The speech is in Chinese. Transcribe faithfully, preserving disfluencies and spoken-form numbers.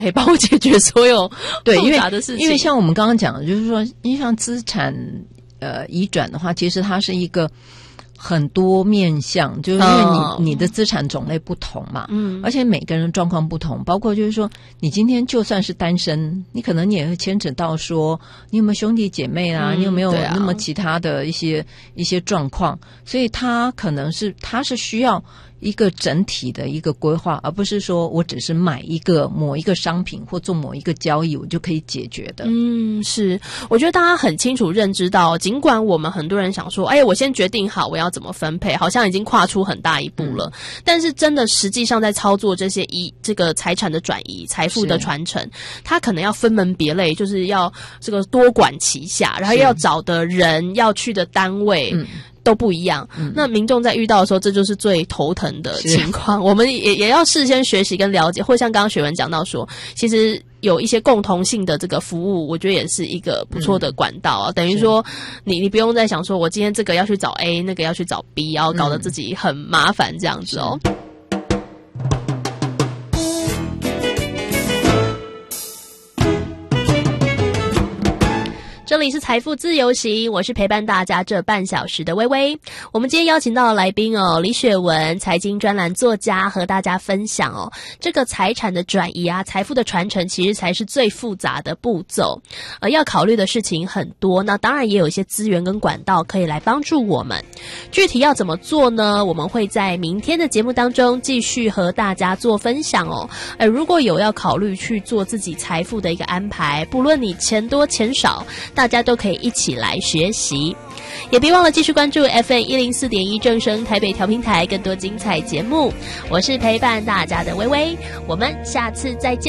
可以帮我解决所有复杂的事情。 因为像我们刚刚讲的，就是说，因为像资产呃移转的话，其实它是一个很多面向，就是因为你、哦、你的资产种类不同嘛，嗯，而且每个人状况不同，包括就是说，你今天就算是单身，你可能你也会牵扯到说，你有没有兄弟姐妹啊，嗯、你有没有那么其他的一些、啊、一些状况，所以他可能是他是需要一个整体的一个规划，而不是说我只是买一个某一个商品或做某一个交易我就可以解决的。 嗯，是，我觉得大家很清楚认知到，尽管我们很多人想说，哎，我先决定好我要怎么分配，好像已经跨出很大一步了，嗯、但是真的实际上在操作这些移这个财产的转移、财富的传承，它可能要分门别类，就是要这个多管齐下，然后要找的人、要去的单位。嗯都不一样、嗯、那民众在遇到的时候，这就是最头疼的情况，我们也也要事先学习跟了解，或像刚刚雪文讲到说，其实有一些共同性的这个服务，我觉得也是一个不错的管道啊、嗯、等于说你你不用再想说我今天这个要去找 A， 那个要去找 B， 然后搞得自己很麻烦这样子哦。这里是财富自由行，我是陪伴大家这半小时的微微。我们今天邀请到的来宾哦，李雪文，财经专栏作家，和大家分享哦，这个财产的转移啊，财富的传承其实才是最复杂的步骤，呃，要考虑的事情很多，那当然也有一些资源跟管道可以来帮助我们。具体要怎么做呢？我们会在明天的节目当中继续和大家做分享哦。呃，如果有要考虑去做自己财富的一个安排，不论你钱多钱少，大家都可以一起来学习，也别忘了继续关注 F M 一零四点一 正声台北调频台更多精彩节目。我是陪伴大家的微微，我们下次再见。